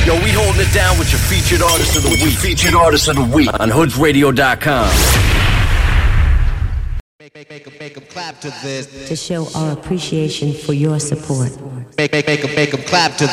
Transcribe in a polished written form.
Yo, we holding it down with your featured artist of the week. Featured artist of the week on hoodsradio.com. Make 'em clap to this. To show our appreciation for your support. Make 'em clap to